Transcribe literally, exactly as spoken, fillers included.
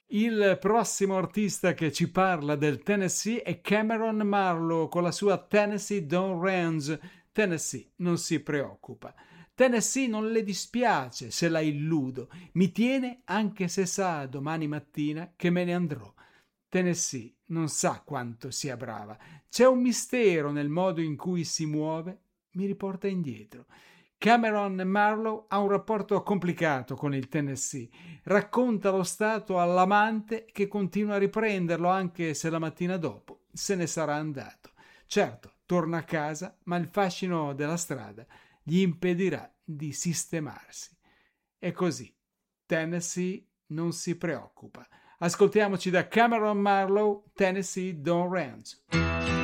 Il prossimo artista che ci parla del Tennessee è Cameron Marlowe con la sua Tennessee Don't Range. Tennessee non si preoccupa. Tennessee non le dispiace se la illudo. Mi tiene anche se sa domani mattina che me ne andrò. Tennessee non sa quanto sia brava. C'è un mistero nel modo in cui si muove. Mi riporta indietro. Cameron Marlowe ha un rapporto complicato con il Tennessee. Racconta lo stato all'amante che continua a riprenderlo anche se la mattina dopo se ne sarà andato. Certo, torna a casa, ma il fascino della strada gli impedirà di sistemarsi. E così, Tennessee non si preoccupa. Ascoltiamoci da Cameron Marlowe, Tennessee Don't Range.